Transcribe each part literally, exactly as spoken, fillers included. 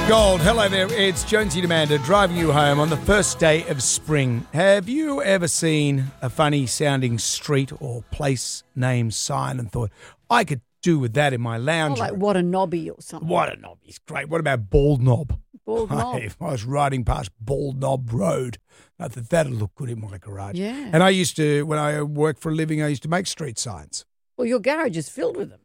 Gold. Hello there, it's Jonesy and Amanda driving you home on the first day of spring. Have you ever seen a funny sounding street or place name sign and thought, I could do with that in my lounge Oh, like room? what a knobby or something. What a knob. It's great. What about Bald Knob? Bald knob. I, I was riding past Bald Knob Road. I thought that'd look good in my garage. Yeah. And I used to, when I worked for a living, I used to make street signs. Well, your garage is filled with them.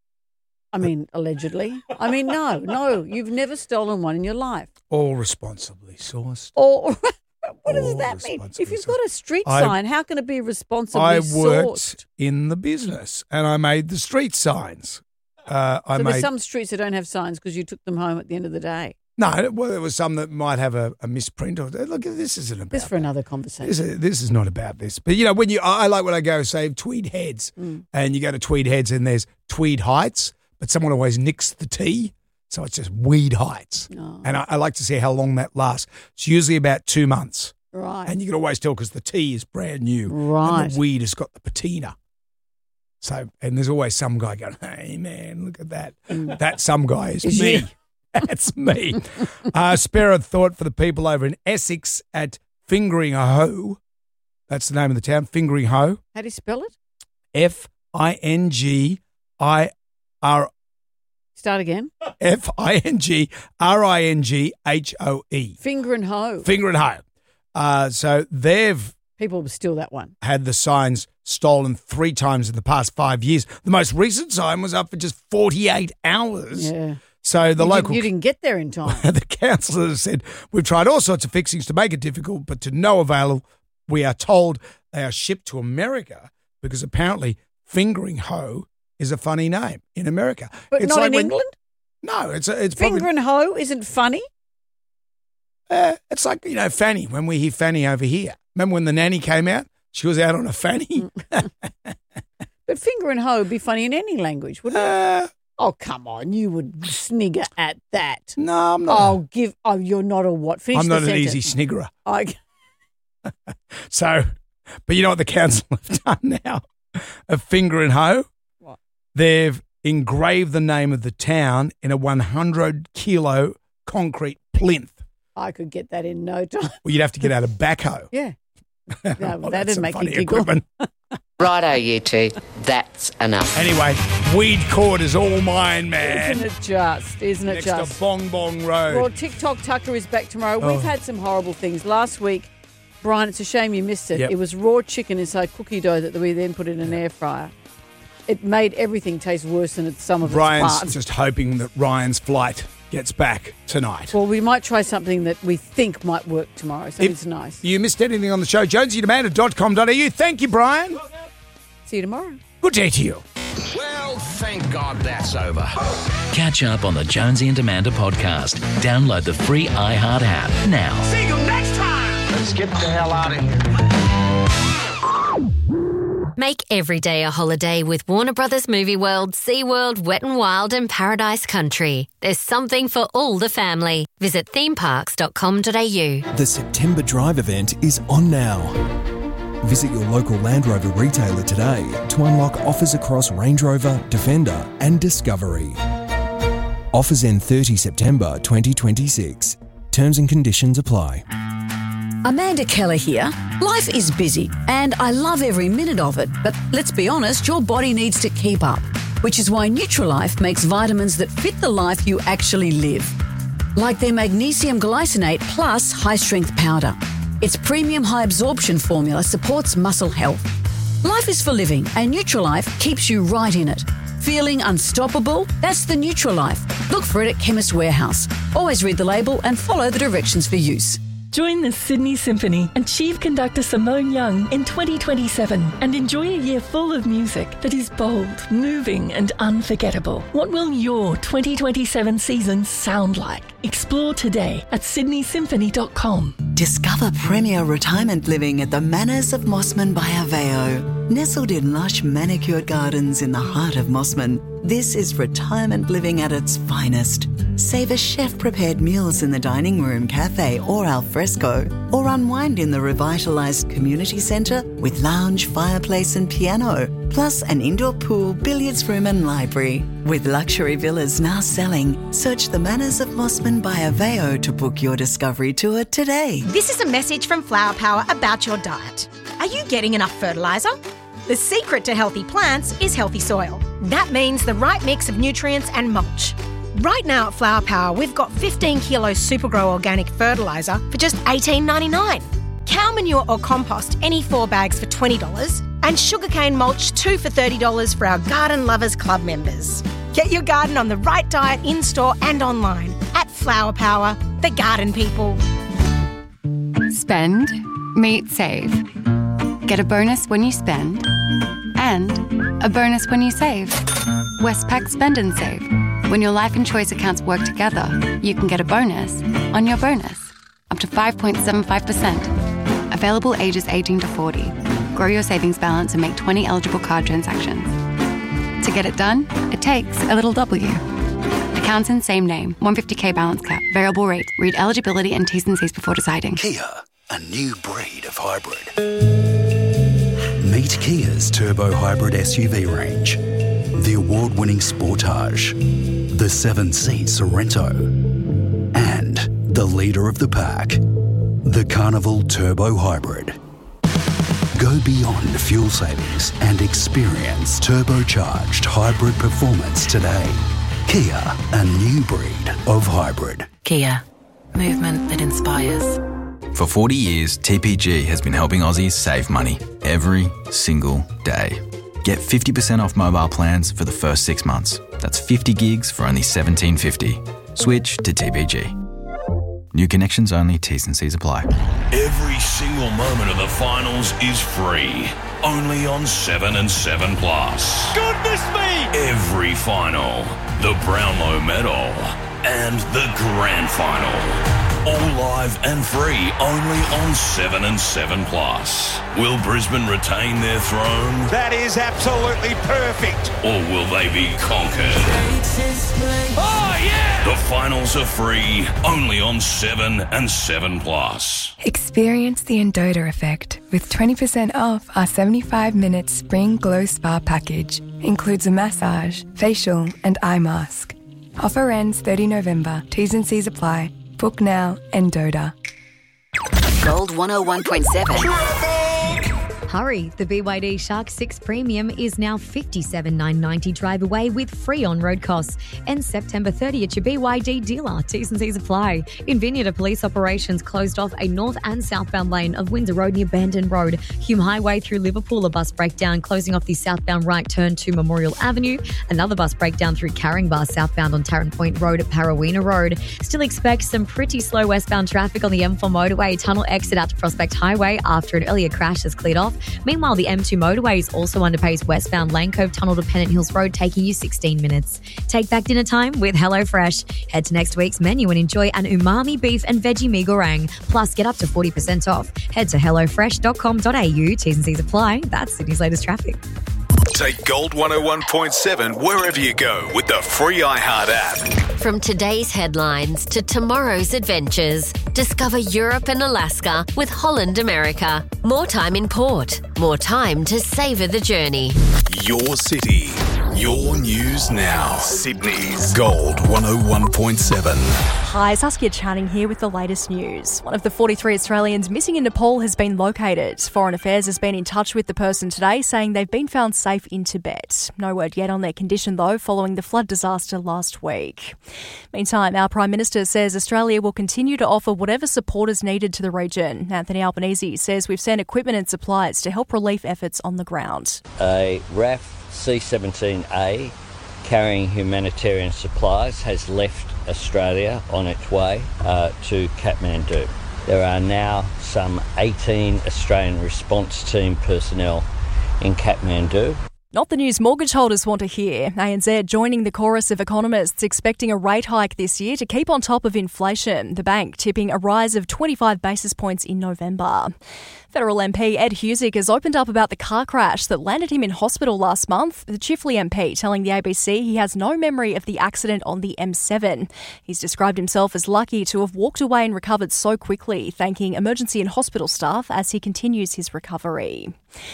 I mean, allegedly. I mean, no, no, you've never stolen one in your life. All responsibly sourced. Or what does All that mean? responsibly If you've sourced. got a street I- sign, how can it be responsibly I worked sourced? in the business and I made the street signs. Uh, I So made there's some streets that don't have signs because you took them home at the end of the day. no. Well, there was some that might have a, a misprint. Or look, this isn't about. This for another This conversation. is, this is not about this. But you know, when you, I I like when I go say Tweed Heads, Mm. and you go to Tweed Heads and there's Tweed Heights, but someone always nicks the T, so it's just Weed Heights. Oh, And I, I like to see how long that lasts. It's usually about two months, right. and you can always tell because the T is brand new, Right. and the weed has got the patina. So, and there's always some guy going, "Hey man, look at that." Mm. That some guy is, Is me. you. That's me. uh, spare a thought for the people over in Essex at Fingering Hoe. That's the name of the town, Fingering Hoe. How do you spell it? F I N G I R Start again. F I N G R I N G H O E. Finger and hoe. Finger and Hoe. Uh, so they've People will steal that one. had the signs stolen three times in the past five years. The most recent sign was up for just forty-eight hours. Yeah. So the you local Didn't, you didn't get there in time. the councillor has said, we've tried all sorts of fixings to make it difficult, but to no avail. We are told they are shipped to America because apparently Fingering Hoe is a funny name in America. But It's not like in when- England? No, it's a, it's Finger probably, and hoe isn't funny? uh, it's like, you know, Fanny, when we hear Fanny over here. Remember when the nanny came out? She was out on a fanny. But finger and hoe would be funny in any language, wouldn't it? Uh, Oh, come on. You would snigger at that. no, I'm not. Oh, give. Oh, you're not a what? Finish I'm the not an sentence. easy sniggerer. I, So, but you know what the council have done now? A Finger and Hoe. What? They've engraved the name of the town in a one hundred kilo concrete plinth. I could get that in no time. Well, you'd have to get out a backhoe. Yeah. No, Well, that'd that's some make you funny giggle. equipment. Righto, you two. That's enough. Anyway, weed cord is all mine, man. Isn't it just? Isn't it Next just? to Bong Bong Road. Well, TikTok Tucker is back tomorrow. Oh. We've had some horrible things. Last week, Brian, it's a shame you missed it. Yep. It was raw chicken inside cookie dough that we then put in an air fryer. It made everything taste worse than it's some of its Brian's parts. just hoping that Ryan's flight gets back tonight. Well, we might try something that we think might work tomorrow. So If it's nice. you missed anything on the show, jonesy demand dot com dot a u. Thank you, Brian. See you tomorrow. Good day to you. Well, thank God that's over. Catch up on the Jonesy and Amanda podcast. Download the free iHeart app now. See you next time. Let's get the hell out of here. Make every day a holiday with Warner Brothers Movie World, SeaWorld, Wet n Wild and Paradise Country. There's something for all the family. Visit theme parks dot com dot a u. The September Drive event is on now. Visit your local Land Rover retailer today to unlock offers across Range Rover, Defender and Discovery. Offers end thirtieth September twenty twenty-six. Terms and conditions apply. Amanda Keller here. Life is busy and I love every minute of it, but let's be honest, your body needs to keep up, which is why Nutrilife makes vitamins that fit the life you actually live. Like their magnesium glycinate plus high-strength powder. Its premium high-absorption formula supports muscle health. Life is for living and Nutrilife keeps you right in it. Feeling unstoppable? That's the Nutrilife. Look for it at Chemist Warehouse. Always read the label and follow the directions for use. Join the Sydney Symphony and Chief Conductor Simone Young in twenty twenty-seven and enjoy a year full of music that is bold, moving and unforgettable. What will your twenty twenty-seven season sound like? Explore today at sydney symphony dot com. Discover premier retirement living at the Manors of Mossman by Aveo. Nestled in lush manicured gardens in the heart of Mossman, this is retirement living at its finest. Savour chef-prepared meals in the dining room, cafe or alfresco, or unwind in the revitalised community centre with lounge, fireplace and piano. plus an indoor pool, billiards room and library. With luxury villas now selling, search the Manners of Mossman by Aveo to book your discovery tour today. This is a message from Flower Power about your diet. Are you getting enough fertiliser? The secret to healthy plants is healthy soil. That means the right mix of nutrients and mulch. Right now at Flower Power, we've got fifteen kilos Supergrow organic fertiliser for just eighteen ninety-nine. Cow manure or compost, any four bags for twenty dollars. And sugarcane mulch, two for thirty dollars for our Garden Lovers Club members. Get your garden on the right diet in-store and online at Flower Power, the garden people. Spend, meet, save. Get a bonus when you spend and a bonus when you save. Westpac Spend and Save. When your life and choice accounts work together, you can get a bonus on your bonus, up to five point seven five percent. Available ages eighteen to forty. Grow your savings balance and make twenty eligible card transactions. To get it done, it takes a little W. Accounts in same name, one hundred fifty k balance cap, variable rate. Read eligibility and T's and C's before deciding. Kia, a new breed of hybrid. Meet Kia's turbo hybrid S U V range. The award-winning Sportage, the seven-seat Sorrento, and the leader of the pack, the Carnival Turbo Hybrid. Go beyond fuel savings and experience turbocharged hybrid performance today. Kia, a new breed of hybrid. Kia, movement that inspires. For forty years, T P G has been helping Aussies save money every single day. Get fifty percent off mobile plans for the first six months. That's fifty gigs for only seventeen fifty. Switch to T P G. New connections only, T's and C's apply. Every single moment of the finals is free. Only on seven and seven Plus. Goodness me! Every final, the Brownlow Medal, and the Grand Final. All live and free only on seven and seven Plus. Will Brisbane retain their throne? That is absolutely perfect. Or will they be conquered? Oh, yeah! The finals are free only on seven and seven Plus. Experience the Endota effect with twenty percent off our seventy-five minute Spring Glow Spa package. Includes a massage, facial and eye mask. Offer ends thirtieth of November. T's and C's apply. Book now, Endota. Gold one oh one point seven. Hurry, the B Y D Shark six Premium is now fifty-seven thousand nine hundred ninety dollars drive away with free on-road costs. And September thirtieth at your B Y D dealer. T's and C's apply. In Vineyard, police operations closed off a north and southbound lane of Windsor Road near Bandon Road. Hume Highway through Liverpool, a bus breakdown closing off the southbound right turn to Memorial Avenue. Another bus breakdown through Carringbar southbound on Tarrant Point Road at Parawina Road. Still expect some pretty slow westbound traffic on the M four motorway tunnel exit out to Prospect Highway after an earlier crash has cleared off. Meanwhile, the M two motorway is also under pace westbound Lane Cove Tunnel to Pennant Hills Road, taking you sixteen minutes. Take back dinner time with HelloFresh. Head to next week's menu and enjoy an umami beef and veggie mee goreng. Plus, get up to forty percent off. Head to hello fresh dot com dot a u. T's and C's apply. That's Sydney's latest traffic. Take Gold one oh one point seven wherever you go with the free iHeart app. From today's headlines to tomorrow's adventures, discover Europe and Alaska with Holland America. More time in port, more time to savour the journey. Your city, your news now. Sydney's Gold one oh one point seven. Hi, Saskia Channing here with the latest news. One of the forty-three Australians missing in Nepal has been located. Foreign Affairs has been in touch with the person today, saying they've been found safe in Tibet. No word yet on their condition, though, following the flood disaster last week. Meantime, our Prime Minister says Australia will continue to offer whatever support is needed to the region. Anthony Albanese says we've sent equipment and supplies to help relief efforts on the ground. A R A F C seventeen A carrying humanitarian supplies has left Australia on its way uh, to Kathmandu. There are now some eighteen Australian response team personnel in Kathmandu. Not the news mortgage holders want to hear. A N Z joining the chorus of economists expecting a rate hike this year to keep on top of inflation. The bank tipping a rise of twenty-five basis points in November. Federal M P Ed Husic has opened up about the car crash that landed him in hospital last month. The Chifley M P telling the A B C he has no memory of the accident on the M seven. He's described himself as lucky to have walked away and recovered so quickly, thanking emergency and hospital staff as he continues his recovery.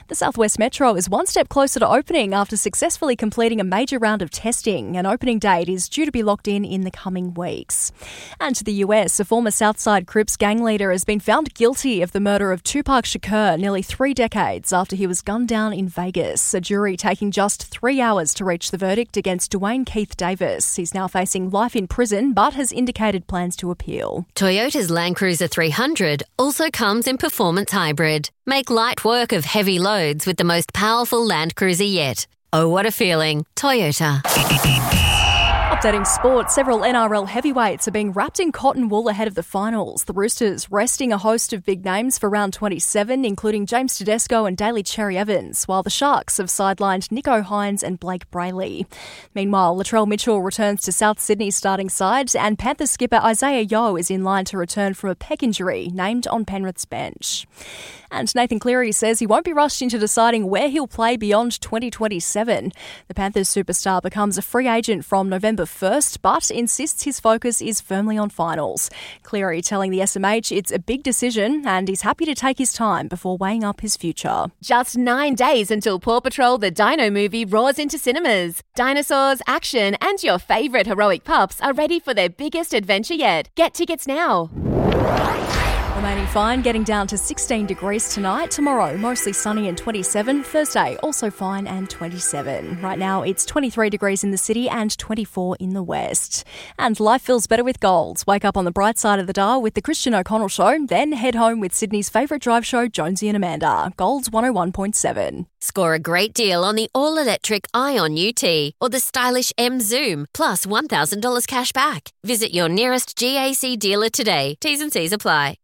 The Southwest Metro is one step closer to opening after successfully completing a major round of testing. An opening date is due to be locked in in the coming weeks. And to the U S, a former Southside Crips gang leader has been found guilty of the murder of Tupac Shakur nearly three decades after he was gunned down in Vegas. A jury taking just three hours to reach the verdict against Dwayne Keith Davis. He's now facing life in prison but has indicated plans to appeal. Toyota's Land Cruiser three hundred also comes in performance hybrid. Make light work of heavy loads with the most powerful Land Cruiser yet. Oh, what a feeling. Toyota. Updating sport, several N R L heavyweights are being wrapped in cotton wool ahead of the finals. The Roosters resting a host of big names for round twenty-seven, including James Tedesco and Daly Cherry Evans, while the Sharks have sidelined Nico Hines and Blake Brayley. Meanwhile, Latrell Mitchell returns to South Sydney's starting side, and Panthers skipper Isaiah Yeo is in line to return from a pec injury, named on Penrith's bench. And Nathan Cleary says he won't be rushed into deciding where he'll play beyond twenty twenty-seven. The Panthers superstar becomes a free agent from November first, but insists his focus is firmly on finals. Cleary telling the S M H it's a big decision and he's happy to take his time before weighing up his future. Just nine days until Paw Patrol the Dino movie roars into cinemas. Dinosaurs, action, and your favourite heroic pups are ready for their biggest adventure yet. Get tickets now. Remaining fine, getting down to sixteen degrees tonight. Tomorrow, mostly sunny and twenty-seven. Thursday, also fine and twenty-seven. Right now, it's twenty-three degrees in the city and twenty-four in the west. And life feels better with Gold. Wake up on the bright side of the dial with the Christian O'Connell Show, then head home with Sydney's favourite drive show, Jonesy and Amanda. Gold's one oh one point seven. Score a great deal on the all-electric Ion U T or the stylish M Zoom, plus one thousand dollars cash back. Visit your nearest G A C dealer today. T's and C's apply.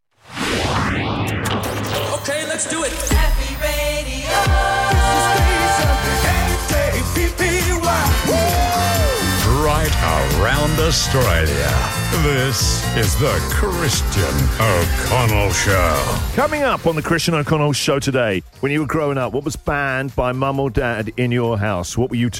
Okay, let's do it. Happy Radio. Right around Australia. This is the Christian O'Connell Show. Coming up on the Christian O'Connell Show today, when you were growing up, what was banned by mum or dad in your house? What were you to